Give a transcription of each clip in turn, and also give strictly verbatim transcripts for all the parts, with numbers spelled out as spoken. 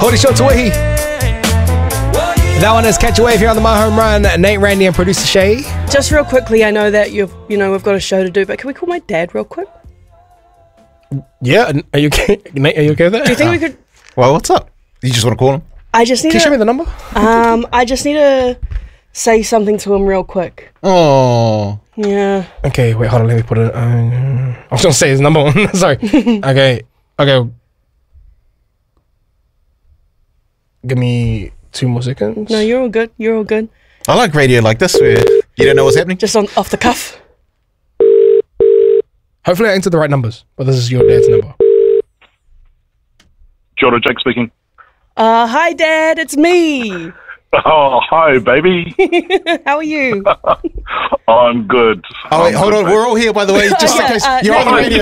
Morning Show Tawihi. That one is Catch a Wave here on the My Home Run. Nate, Randy, and producer Shay. Just real quickly, I know that you've, you know, we've got a show to do, but can we call my dad real quick? Yeah, are you okay? Nate, are you okay with that? Do you think we could? Well, what's up? You just want to call him? I just need. Can you to, show me the number? Um, I just need to say something to him real quick. Oh. Yeah. Okay, wait, hold on. Let me put it. Uh, I was gonna say his number. Sorry. Okay. Okay. Give me two more seconds. No, you're all good. You're all good. I like radio like this where you don't know what's happening. Just on off the cuff. Hopefully I entered the right numbers, but this is your dad's number. Jordan Jake speaking. Uh, hi, Dad. It's me. Oh, hi, baby. How are you? I'm good. Oh, wait, I'm hold good, on. mate. We're all here, by the way, just in Okay, case uh, you're on the radio.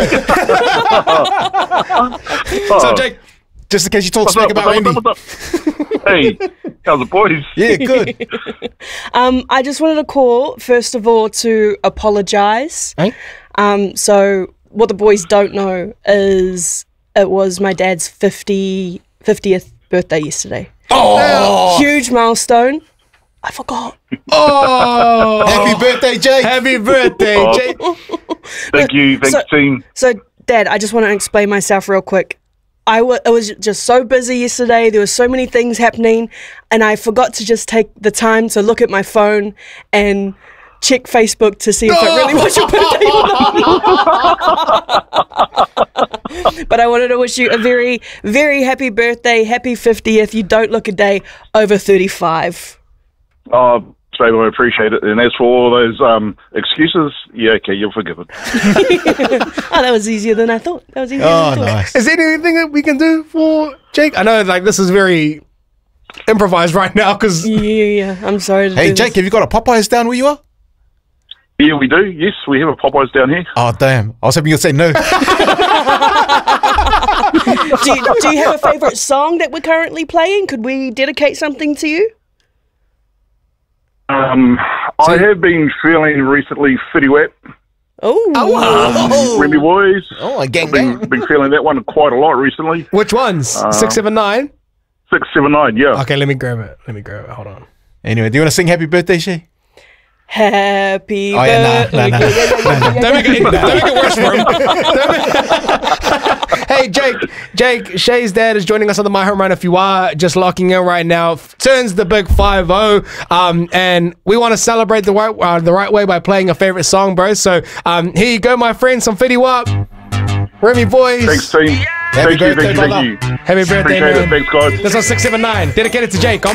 Oh, So, Jake, just in case you talk what's smack up, about what's Randy. up, what's up? Hey, how's the boys? Yeah, good. Um, I just wanted to call first of all to apologise. Hey? Um, so what the boys don't know is it was my dad's fifty, fiftieth birthday yesterday. Oh, Huge milestone. I forgot. Oh, happy birthday, Jake. happy birthday, Oh. Jake. Thank you, thanks, So- team. So, Dad, I just want to explain myself real quick. I, w- I was just so busy yesterday. There were so many things happening, and I forgot to just take the time to look at my phone and check Facebook to see if it really was your birthday or not. But I wanted to wish you a very, very happy birthday, happy fiftieth. You don't look a day over thirty-five. Oh, babe, I appreciate it. And as for all those um, excuses, yeah, okay, you're forgiven. Oh, that was easier than I thought. That was easier Oh, than I thought. nice. Is there anything that we can do for Jake? I know, like, this is very improvised right now because Yeah, yeah, yeah. I'm sorry to Hey, do Jake, this. have you got a Popeyes down where you are? Yeah, we do. Yes, we have a Popeyes down here. Oh, damn. I was hoping you'd say no. do, you, do you have a favourite song that we're currently playing? Could we dedicate something to you? Um, I have been feeling recently fitty wet. Oh, Oh, Remy boys. oh a gang Been, gang. been feeling that one quite a lot recently. which ones? Six, seven, nine. Six, seven, nine, yeah. Okay, let me grab it. Let me grab it. Hold on. Anyway, do you want to sing happy birthday, Shay? happy Oh, yeah, nah, birthday. nah, nah, nah. Don't make it, don't make it worse for him. Hey, Jake. Jake, Shay's dad is joining us on the My Home Run. If you are just locking in right now, f- turns the big five oh. Um, and we want to celebrate the right, uh, the right way by playing a favorite song, bro. So um, here you go, my friend. Some Fitty Wap. Remy boys. Thanks, team. Happy Thank you, birthday, thank you, brother. thank you. Happy birthday, Appreciate man. it. Thanks, guys. This one's six seven nine. Dedicated to Jake.